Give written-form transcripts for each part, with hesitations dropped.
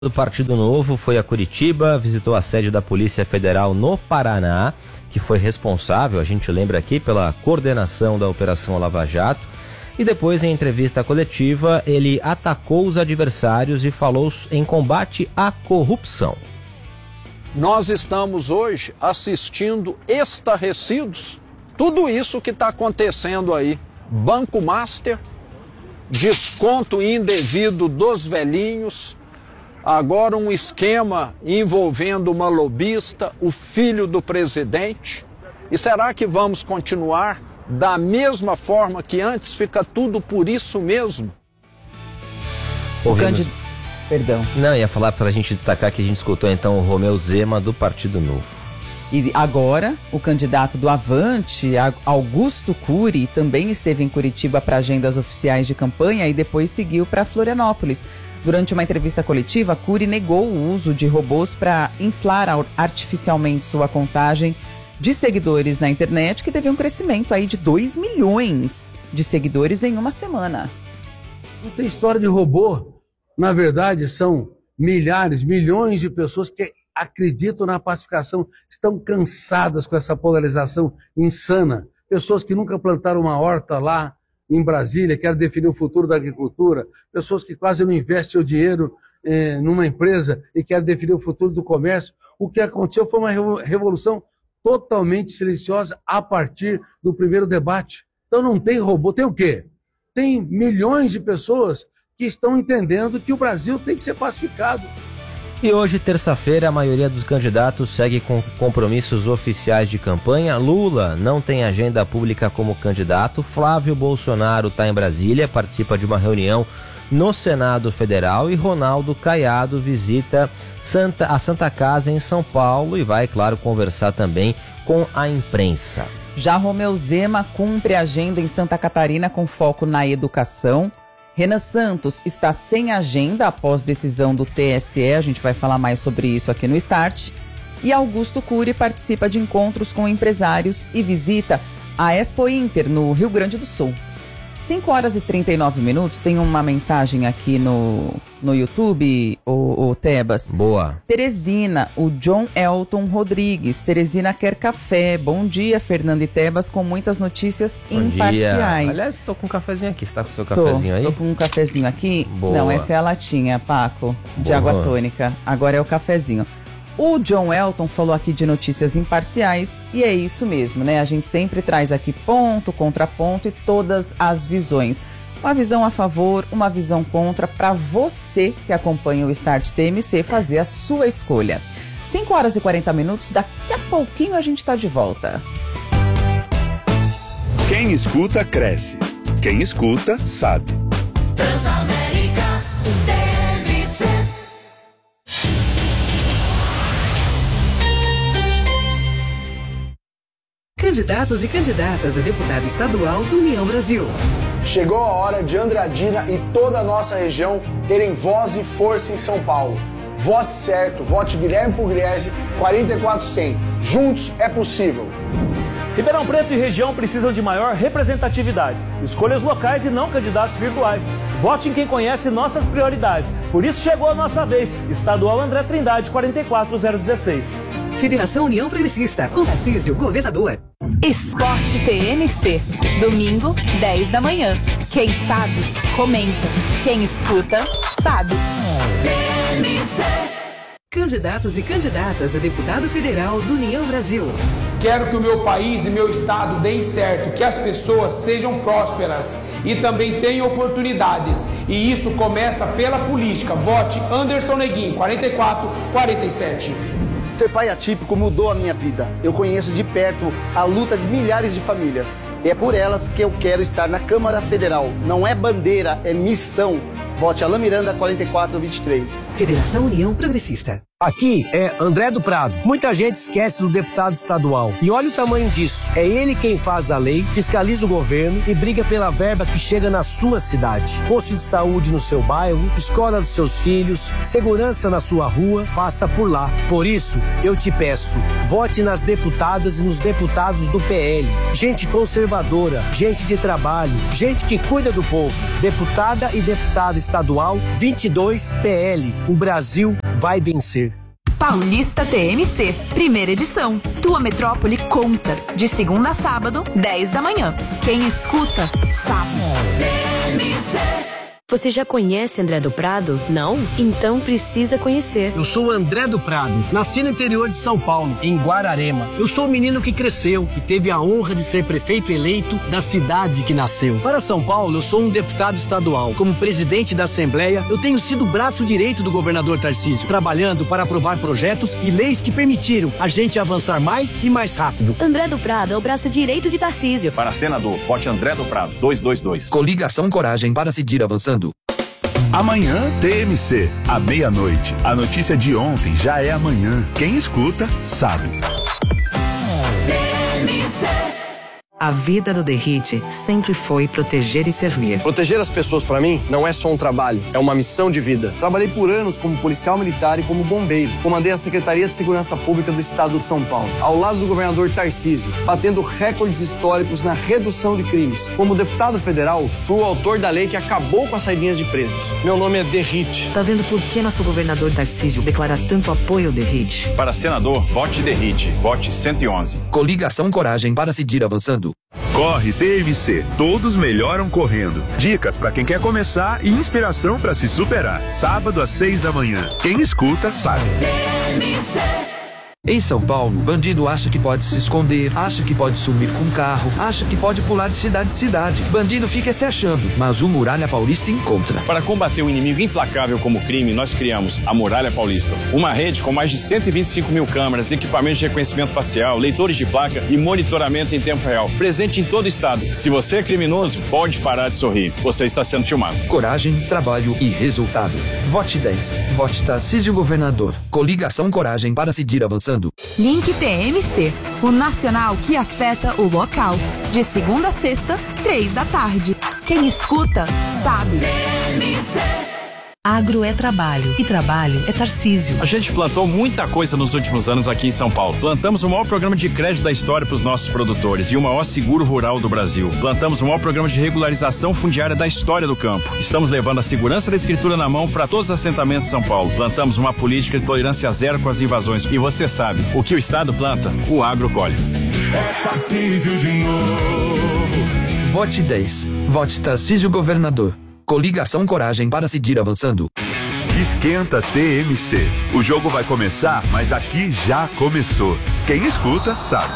do Partido Novo foi a Curitiba, visitou a sede da Polícia Federal no Paraná, que foi responsável, a gente lembra aqui, pela coordenação da Operação Lava Jato. E depois, em entrevista coletiva, ele atacou os adversários e falou em combate à corrupção. Nós estamos hoje assistindo estarrecidos tudo isso que está acontecendo aí. Banco Master, desconto indevido dos velhinhos, agora um esquema envolvendo uma lobista, o filho do presidente. E será que vamos continuar da mesma forma que antes? Fica tudo por isso mesmo? Perdão. Não, ia falar para a gente destacar que a gente escutou então o Romeu Zema do Partido Novo. E agora, o candidato do Avante, Augusto Cury, também esteve em Curitiba para agendas oficiais de campanha e depois seguiu para Florianópolis. Durante uma entrevista coletiva, Cury negou o uso de robôs para inflar artificialmente sua contagem de seguidores na internet, que teve um crescimento aí de 2 milhões de seguidores em uma semana. Não tem história de robô. Na verdade, são milhares, milhões de pessoas que acreditam na pacificação, estão cansadas com essa polarização insana. Pessoas que nunca plantaram uma horta lá em Brasília, querem definir o futuro da agricultura, pessoas que quase não investem o dinheiro numa empresa e querem definir o futuro do comércio. O que aconteceu foi uma revolução totalmente silenciosa a partir do primeiro debate. Então não tem robô, tem o quê? Tem milhões de pessoas que estão entendendo que o Brasil tem que ser pacificado. E hoje, terça-feira, a maioria dos candidatos segue com compromissos oficiais de campanha. Lula não tem agenda pública como candidato. Flávio Bolsonaro está em Brasília, participa de uma reunião no Senado Federal. E Ronaldo Caiado visita a Santa Casa em São Paulo e vai, claro, conversar também com a imprensa. Já Romeu Zema cumpre a agenda em Santa Catarina com foco na educação. Renan Santos está sem agenda após decisão do TSE, a gente vai falar mais sobre isso aqui no Start. E Augusto Cury participa de encontros com empresários e visita a Expo Inter no Rio Grande do Sul. 5 horas e 39 minutos, tem uma mensagem aqui no YouTube, o Tebas. Boa. Teresina, o John Elton Rodrigues. Teresina quer café. Bom dia, Fernando e Tebas, com muitas notícias imparciais. Dia. Aliás, estou com um cafezinho aqui. Você está com o seu cafezinho aí? Estou com um cafezinho aqui. Boa. Não, essa é a latinha, Paco, de água tônica. Agora é o cafezinho. O John Elton falou aqui de notícias imparciais e é isso mesmo, né? A gente sempre traz aqui ponto, contraponto e todas as visões. Uma visão a favor, uma visão contra, para você que acompanha o Start TMC fazer a sua escolha. 5 horas e 40 minutos, daqui a pouquinho a gente está de volta. Quem escuta, cresce. Quem escuta, sabe. Transamérica TMC. Candidatos e candidatas a deputado estadual do União Brasil. Chegou a hora de Andradina e toda a nossa região terem voz e força em São Paulo. Vote certo, vote Guilherme Pugliese 44100. Juntos é possível. Ribeirão Preto e região precisam de maior representatividade. Escolhas locais e não candidatos virtuais. Vote em quem conhece nossas prioridades. Por isso chegou a nossa vez. Estadual André Trindade 44016. Federação União Progressista. Com Tarcísio, governador. Esporte TMC. Domingo, 10 da manhã. Quem sabe, comenta. Quem escuta, sabe. TMC. Candidatos e candidatas a deputado federal do União Brasil. Quero que o meu país e meu estado deem certo, que as pessoas sejam prósperas e também tenham oportunidades. E isso começa pela política. Vote Anderson Neguinho, 4447. Ser pai atípico mudou a minha vida. Eu conheço de perto a luta de milhares de famílias. E é por elas que eu quero estar na Câmara Federal. Não é bandeira, é missão. Vote Alain Miranda 4423. Federação União Progressista. Aqui é André do Prado. Muita gente esquece do deputado estadual. E olha o tamanho disso. É ele quem faz a lei, fiscaliza o governo e briga pela verba que chega na sua cidade. Posto de saúde no seu bairro, escola dos seus filhos, segurança na sua rua, passa por lá. Por isso, eu te peço, vote nas deputadas e nos deputados do PL. Gente conservadora, gente de trabalho, gente que cuida do povo. Deputada e deputado estadual estadual 22 PL. O Brasil vai vencer. Paulista TMC, primeira edição. Tua metrópole conta. De segunda a sábado, 10 da manhã. Quem escuta, sabe. TMC. Você já conhece André do Prado? Não? Então precisa conhecer. Eu sou o André do Prado, nasci no interior de São Paulo, em Guararema. Eu sou o menino que cresceu e teve a honra de ser prefeito eleito da cidade que nasceu. Para São Paulo, eu sou um deputado estadual. Como presidente da Assembleia, eu tenho sido o braço direito do governador Tarcísio, trabalhando para aprovar projetos e leis que permitiram a gente avançar mais e mais rápido. André do Prado é o braço direito de Tarcísio. Para senador, vote André do Prado, 222. Coligação Coragem para seguir avançando. Amanhã, TMC, à meia-noite. A notícia de ontem já é amanhã. Quem escuta, sabe. A vida do Derrite sempre foi proteger e servir. Proteger as pessoas, pra mim, não é só um trabalho, é uma missão de vida. Trabalhei por anos como policial militar e como bombeiro. Comandei a Secretaria de Segurança Pública do Estado de São Paulo, ao lado do governador Tarcísio, batendo recordes históricos na redução de crimes. Como deputado federal, fui o autor da lei que acabou com as saidinhas de presos. Meu nome é Derrite. Tá vendo por que nosso governador Tarcísio declara tanto apoio ao Derrite? Para senador, vote Derrite, vote 111. Coligação Coragem para seguir avançando. Corre TMC, todos melhoram correndo. Dicas para quem quer começar e inspiração para se superar. Sábado às 6 da manhã. Quem escuta sabe. Em São Paulo, bandido acha que pode se esconder, acha que pode sumir com carro, acha que pode pular de cidade em cidade. Bandido fica se achando, mas o Muralha Paulista encontra. Para combater um inimigo implacável como o crime, nós criamos a Muralha Paulista. Uma rede com mais de 125 mil câmeras, equipamentos de reconhecimento facial, leitores de placa e monitoramento em tempo real. Presente em todo o estado. Se você é criminoso, pode parar de sorrir. Você está sendo filmado. Coragem, trabalho e resultado. Vote 10. Vote Tarcísio Governador. Coligação Coragem para seguir avançando. Link TMC, o nacional que afeta o local. De segunda a sexta, 3 da tarde. Quem escuta, sabe. Agro é trabalho e trabalho é Tarcísio. A gente plantou muita coisa nos últimos anos aqui em São Paulo. Plantamos o maior programa de crédito da história para os nossos produtores e o maior seguro rural do Brasil. Plantamos o maior programa de regularização fundiária da história do campo. Estamos levando a segurança da escritura na mão para todos os assentamentos de São Paulo. Plantamos uma política de tolerância zero com as invasões. E você sabe, o que o Estado planta, o agro colhe. É Tarcísio de novo. Vote 10. Vote Tarcísio Governador. Coligação Coragem para seguir avançando. Esquenta TMC. O jogo vai começar, mas aqui já começou. Quem escuta, sabe.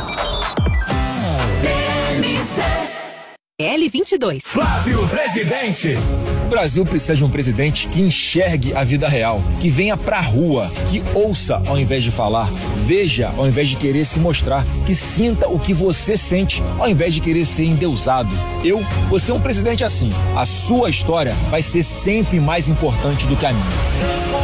L22. Flávio Presidente. O Brasil precisa de um presidente que enxergue a vida real, que venha pra rua, que ouça ao invés de falar, veja ao invés de querer se mostrar, que sinta o que você sente ao invés de querer ser endeusado. Eu vou ser um presidente assim. A sua história vai ser sempre mais importante do que a minha.